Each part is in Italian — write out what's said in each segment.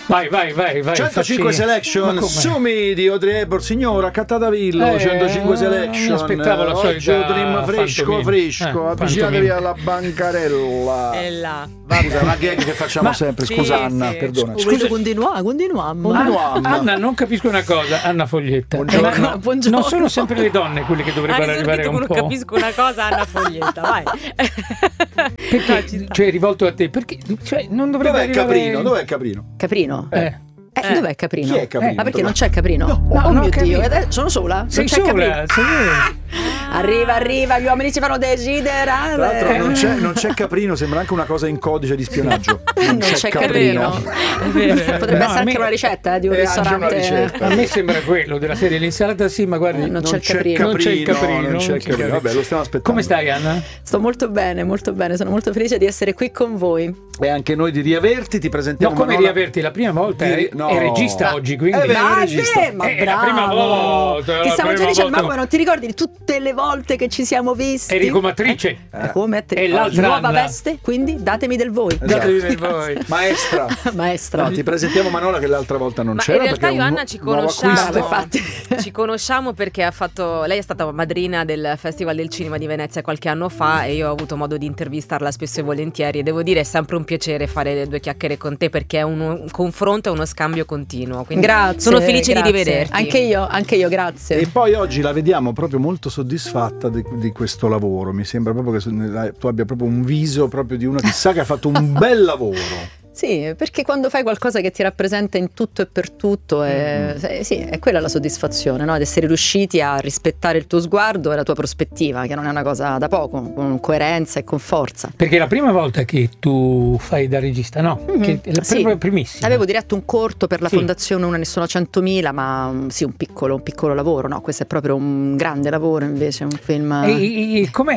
Vai. 105 Selection, Sumi di Audrey Hepburn, signora Cattatavillo, 105 Selection. Mi aspettavo la solita Dream fresco, avvicinatevi alla bancarella. È là. Scusa, una gag che facciamo sempre, scusa Anna, perdona. Scusa, continuiamo. Anna, non capisco una cosa, Anna Foglietta. Buongiorno. Non sono sempre le donne quelle che dovrebbero arrivare un po'. Non capisco una cosa, Anna Foglietta, vai. Perché, cioè, rivolto a te, perché non dovrebbe arrivare... Dov'è Caprino? Caprino? Dov'è Caprino? Chi è Caprino? Ma perché non c'è Caprino? No, oh mio Caprino. Dio, sono sola? Sei non c'è sola? Caprino. Arriva, gli uomini si fanno desiderare. Tra l'altro non c'è Caprino, sembra anche una cosa in codice di spionaggio. Non c'è Caprino. Potrebbe essere anche una ricetta di un ristorante. A me sembra quello della serie l'insalata, sì, ma guardi, non c'è il Caprino. Non c'è il Caprino. Vabbè, lo stiamo aspettando. Come stai, Anna? Sto molto bene, sono molto felice di essere qui con voi. E anche noi di riaverti, ti presentiamo. No, come riaverti? La prima volta è regista oggi, quindi. Ma è la prima volta. Ti stavo già dicendo, ma come non ti ricordi di tutte le volte che ci siamo visti? Eri come attrice. Come attrice. E l'altra nuova Anna. veste, quindi datemi del voi. Datemi del voi. Maestra. No, ti presentiamo Manola che l'altra volta non c'era. In realtà io e Anna ci conosciamo. Infatti. Ci conosciamo perché lei è stata madrina del Festival del Cinema di Venezia qualche anno fa e io ho avuto modo di intervistarla spesso e volentieri e devo dire è sempre un piacere fare due chiacchiere con te perché è un confronto e uno scambio continuo. Quindi grazie. Sono felice di rivederti. Anche io, grazie. E poi oggi la vediamo proprio molto soddisfatta di questo lavoro. Mi sembra proprio che tu abbia proprio un viso proprio di una che sa che ha fatto un bel lavoro. Sì, perché quando fai qualcosa che ti rappresenta in tutto e per tutto, sì, è quella la soddisfazione, no? Ad essere riusciti a rispettare il tuo sguardo e la tua prospettiva, che non è una cosa da poco, con coerenza e con forza. Perché è la prima volta che tu fai da regista, no? Che è la primissima. Avevo diretto un corto per la Fondazione Una ne sono 100.000, ma sì, un piccolo lavoro, no? Questo è proprio un grande lavoro invece, un film... E com'è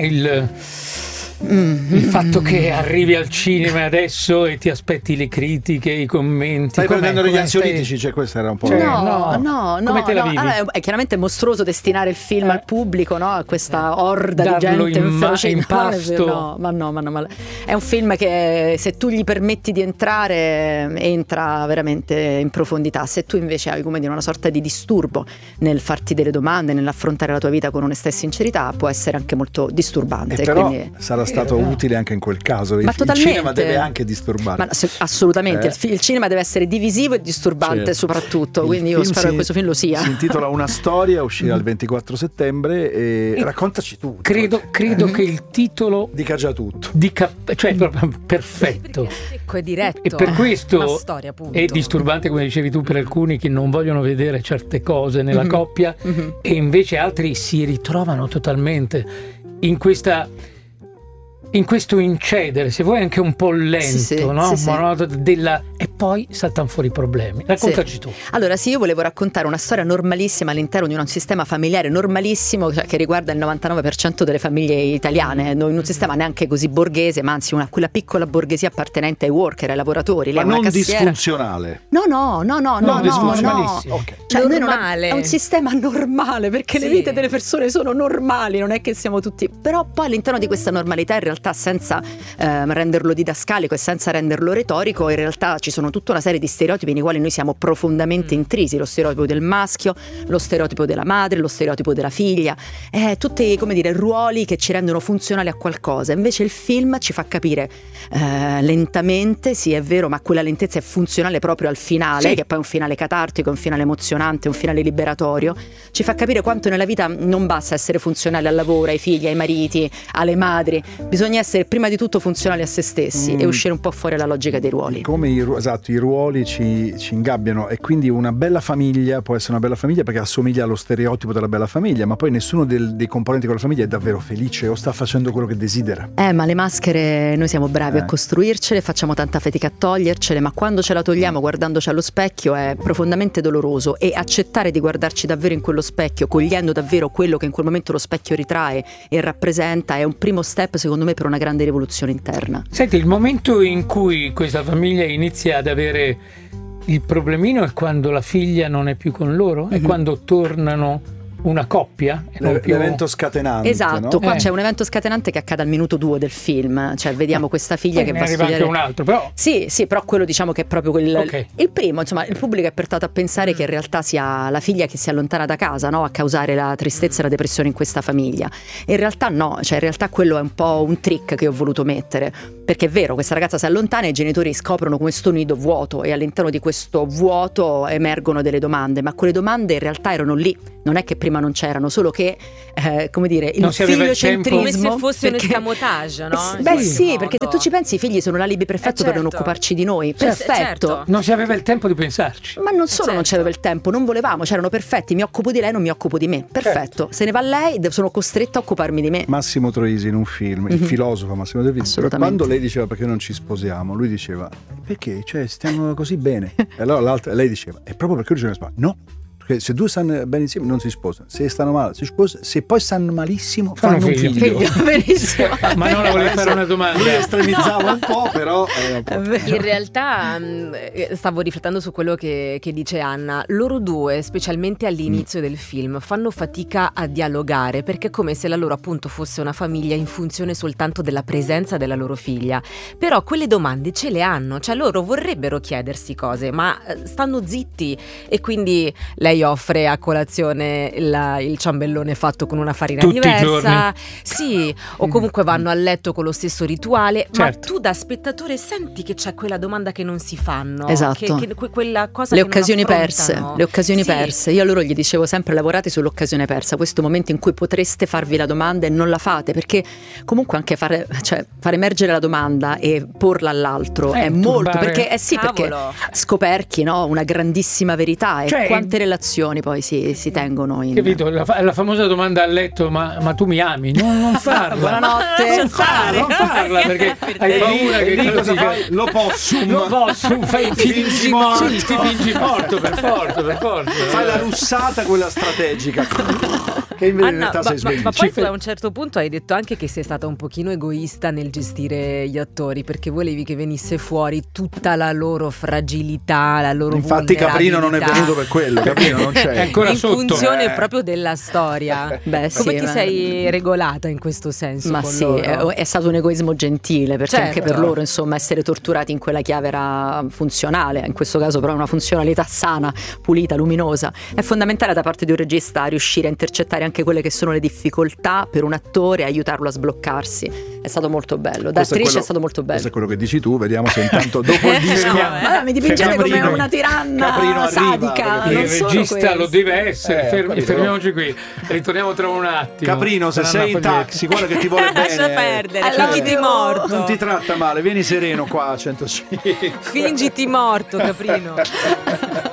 il fatto che arrivi al cinema adesso e ti aspetti le critiche, i commenti? Stai prendendo degli ansiolitici? Cioè, questo era un po'. No. Come te la vivi? Allora, è chiaramente mostruoso destinare il film al pubblico, no? A questa orda di Darlo gente in pasto. No, ma è un film che se tu gli permetti di entrare, entra veramente in profondità. Se tu invece hai, come dire, una sorta di disturbo nel farti delle domande, nell'affrontare la tua vita con onestà e sincerità, può essere anche molto disturbante. Però quindi... sarà stato utile anche in quel caso. Ma il cinema deve anche disturbare. Assolutamente, il cinema deve essere divisivo e disturbante, soprattutto, quindi io spero che questo film lo sia. Si intitola Una storia, uscirà il 24 settembre e raccontaci tutto. Credo che il titolo dica già tutto. Cioè proprio perfetto. È diretto. E per questo una storia, appunto. È disturbante, come dicevi tu, per alcuni che non vogliono vedere certe cose nella coppia e invece altri si ritrovano totalmente in questo incedere, se vuoi anche un po' lento, no? E poi saltano fuori i problemi. Raccontaci tu. Allora io volevo raccontare una storia normalissima all'interno di un sistema familiare normalissimo, cioè, che riguarda il 99% delle famiglie italiane, in un sistema neanche così borghese, ma anzi quella piccola borghesia appartenente ai worker, ai lavoratori. Ma non disfunzionale. No. Disfunzionalissimo. Okay. Cioè, normale. È un sistema normale, perché le vite delle persone sono normali, non è che siamo tutti... Però poi all'interno di questa normalità, in realtà senza renderlo didascalico e senza renderlo retorico, in realtà ci sono tutta una serie di stereotipi nei quali noi siamo profondamente intrisi: lo stereotipo del maschio, lo stereotipo della madre, lo stereotipo della figlia, tutti, come dire, ruoli che ci rendono funzionali a qualcosa. Invece il film ci fa capire lentamente, sì è vero, ma quella lentezza è funzionale proprio al finale, che poi è un finale catartico, un finale emozionante, un finale liberatorio. Ci fa capire quanto nella vita non basta essere funzionali al lavoro, ai figli, ai mariti, alle madri, bisogna essere prima di tutto funzionali a se stessi e uscire un po' fuori dalla logica dei ruoli. Come i ruoli ci ingabbiano, e quindi una bella famiglia può essere una bella famiglia perché assomiglia allo stereotipo della bella famiglia, ma poi nessuno dei componenti di quella famiglia è davvero felice o sta facendo quello che desidera. Ma le maschere noi siamo bravi a costruircele, facciamo tanta fatica a togliercele, ma quando ce la togliamo guardandoci allo specchio è profondamente doloroso, e accettare di guardarci davvero in quello specchio, cogliendo davvero quello che in quel momento lo specchio ritrae e rappresenta, è un primo step secondo me per una grande rivoluzione interna. Senti, il momento in cui questa famiglia inizia ad avere il problemino è quando la figlia non è più con loro, è quando tornano una coppia, non più... l'evento scatenante. Esatto, no? qua c'è un evento scatenante che accade al minuto 2 del film, cioè vediamo questa figlia che ne va a arriva studiare. anche un altro, però... Sì, però quello diciamo che è proprio Ok. il primo, insomma, il pubblico è portato a pensare che in realtà sia la figlia che si allontana da casa, no? A causare la tristezza e la depressione in questa famiglia. E in realtà no, cioè in realtà quello è un po' un trick che ho voluto mettere, perché è vero, questa ragazza si allontana e i genitori scoprono questo nido vuoto e all'interno di questo vuoto emergono delle domande, ma quelle domande in realtà erano lì, non è che prima non c'erano, solo che come dire, il Non si aveva il figliocentrismo, Come se fosse un perché- escamotage, no? Beh In sì, qualche perché se modo. tu ci pensi i figli sono l'alibi perfetto per non certo. occuparci di noi, Certo, perfetto. certo. Non si aveva il tempo di pensarci. Ma non solo non Certo. c'aveva il tempo, non volevamo, c'erano perfetti, mi occupo di lei, non mi occupo di me. Perfetto, se ne va lei, sono costretta a occuparmi di me. Massimo Troisi in un film, il filosofo Massimo Troisi, Assolutamente. quando lei diceva perché non ci sposiamo, lui diceva perché, cioè stiamo così bene, e allora lei diceva è proprio perché lui ci sposano. No, perché se due stanno bene insieme non si sposano, se stanno male si sposano, se poi stanno malissimo Fanno fanno un figlio. figlio. Benissimo. Ma non la volevo fare una domanda. Lui estremizzava un po', però un po'. È vero. In realtà stavo riflettendo su quello che dice Anna. Loro due, specialmente all'inizio del film, fanno fatica a dialogare perché è come se la loro appunto fosse una famiglia in funzione soltanto della presenza della loro figlia. Però quelle domande ce le hanno, cioè loro vorrebbero chiedersi cose, ma stanno zitti e quindi lei offre a colazione il ciambellone fatto con una farina Tutti i diversa. Sì, o comunque vanno a letto con lo stesso rituale, ma Certo. tu da spettatore senti che c'è quella domanda che non si fanno, Esatto. quella cosa Le che non occasioni perse, affrontano. le occasioni Sì. perse. Io a loro gli dicevo sempre lavorate sull'occasione persa, questo momento in cui potreste farvi la domanda e non la fate, perché comunque anche fare emergere la domanda e porla all'altro è molto, turbare. perché perché Cavolo. scoperchi, no, una grandissima verità e Cioè, quante relazioni poi si tengono in... Capito? La famosa domanda a letto, ma tu mi ami? Non farla. Buonanotte. Non farla perché hai paura che lì cosa dica- fai? Lo posso, Non posso, Fingi morto. Sì, ti fingi morto per forza. fai la russata quella strategica che invece in Anna, realtà sei sveglio. ma poi tu a un certo punto hai detto anche che sei stata un pochino egoista nel gestire gli attori perché volevi che venisse fuori tutta la loro fragilità, la loro Infatti Caprino non è venuto per quello, Caprino non È c'è. ancora in sotto. funzione proprio della storia. Beh, sì, Come ti ma- sei regolata in questo senso? Ma con sì, loro? è stato un egoismo gentile, perché Certo. anche per loro insomma essere torturati in quella chiave era funzionale, in questo caso però una funzionalità sana, pulita, luminosa. È fondamentale da parte di un regista riuscire a intercettare anche quelle che sono le difficoltà per un attore e aiutarlo a sbloccarsi. È stato molto bello, da Questo attrice è stato molto Questo bello. è quello che dici tu, vediamo se intanto dopo il disco Ma mi dipingete Fermiamo come di noi. una tiranna Caprino arriva, sadica, perché non Il solo regista questo. lo deve essere. capito. Fermiamoci qui. Ritorniamo tra un attimo. Caprino, se Con sei Anna in Foglietta. taxi, guarda che ti vuole bene. Lascia perdere, Cioè, fingiti morto. Non ti tratta male, vieni sereno qua a 105. Fingiti morto, Caprino.